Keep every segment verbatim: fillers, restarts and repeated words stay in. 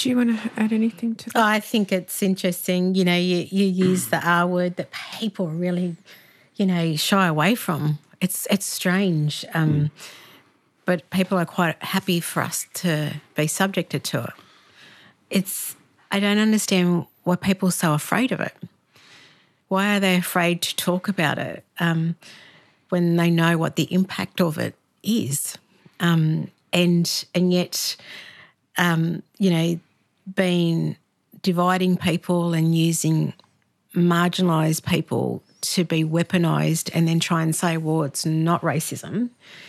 Do you want to add anything to that? I think it's interesting. You know, you, you use the R word that people really, you know, shy away from. It's it's strange, um, mm. but people are quite happy for us to be subjected to it. It's I don't understand why people are so afraid of it. Why are they afraid to talk about it um, when they know what the impact of it is? Um, and and yet, um, you know, being dividing people and using marginalised people to be weaponised and then try and say, well, it's not racism,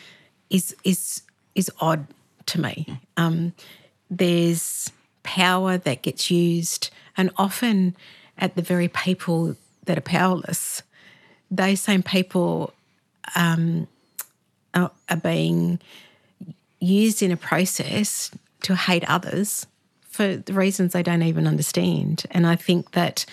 is is is odd to me. Um, there's power that gets used, and often at the very people that are powerless, those same people um, are, are being used in a process to hate others for the reasons they don't even understand. And I think that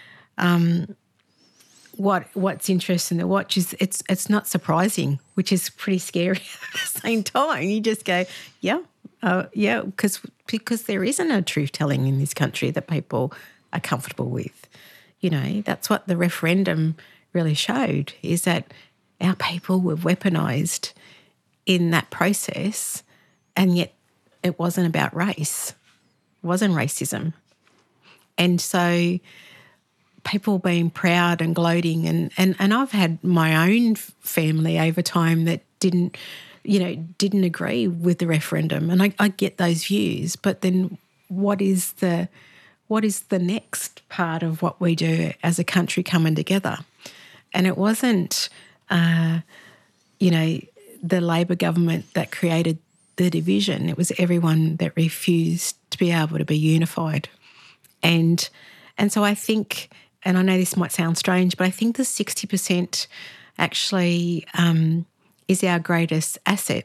um, what what's interesting to watch is it's it's not surprising, which is pretty scary at the same time. You just go, yeah, uh, yeah, because because there isn't a truth telling in this country that people are comfortable with. You know, that's what the referendum really showed, is that our people were weaponised in that process, and yet it wasn't about race. It wasn't racism. And so people being proud and gloating, and, and, and I've had my own family over time that didn't, you know, didn't agree with the referendum, and I, I get those views, but then what is the what is the next part of what we do as a country coming together? And it wasn't, uh, you know, the Labor government that created the division. It was everyone that refused to be able to be unified. And and so I think, and I know this might sound strange, but I think the sixty percent actually um, is our greatest asset,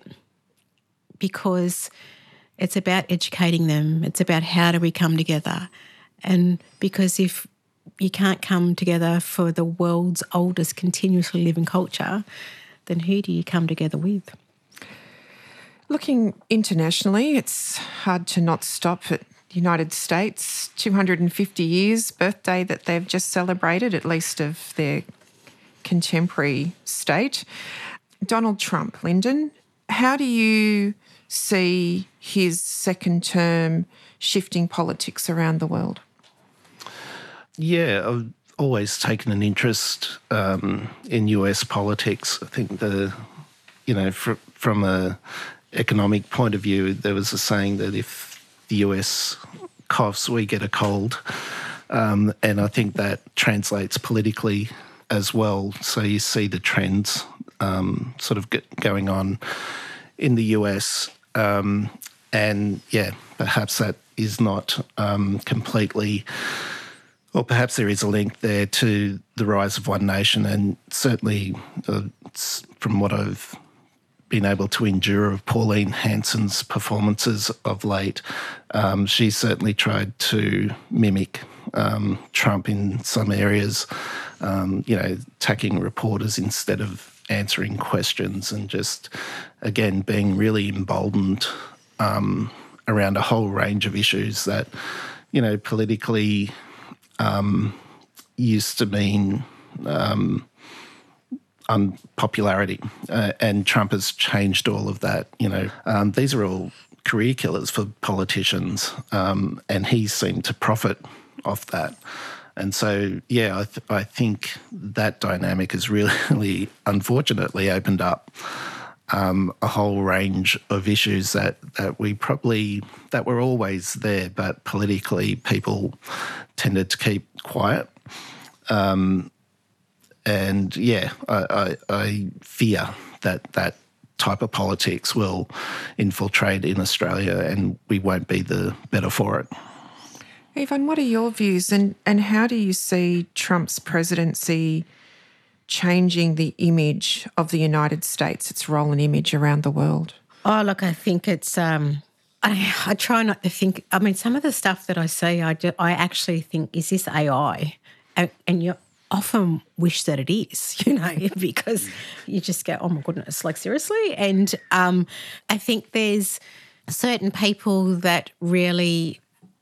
because it's about educating them. It's about how do we come together. And because if you can't come together for the world's oldest continuously living culture, then who do you come together with? Looking internationally, it's hard to not stop at the United States, two hundred fifty years birthday that they've just celebrated, at least of their contemporary state. Donald Trump, Lyndon, how do you see his second term shifting politics around the world? Yeah, I've always taken an interest um, in U S politics. I think the, you know, fr- from a economic point of view, there was a saying that if the U S coughs, we get a cold. Um, and I think that translates politically as well. So you see the trends um, sort of get going on in the U S. Um, and, yeah, perhaps that is not um, completely... Or perhaps there is a link there to the rise of One Nation, and certainly uh, from what I've been able to endure of Pauline Hanson's performances of late, um, she certainly tried to mimic um, Trump in some areas, um, you know, attacking reporters instead of answering questions, and just, again, being really emboldened um, around a whole range of issues that, you know, politically... Um, used to mean um, unpopularity, uh, and Trump has changed all of that. You know, um, these are all career killers for politicians, um, and he seemed to profit off that. And so, yeah, I, th- I think that dynamic has really, unfortunately, opened up um, a whole range of issues that, that we probably, that were always there, but politically people tended to keep quiet. Um, and, yeah, I, I, I fear that that type of politics will infiltrate in Australia, and we won't be the better for it. Yvonne, what are your views, and, and how do you see Trump's presidency changing the image of the United States, its role and image around the world? Oh, look, I think it's... Um, I, I try not to think... I mean, some of the stuff that I see, I, do, I actually think, is this A I? And, and you often wish that it is, you know, because you just go, oh, my goodness, like, seriously? And um, I think there's certain people that really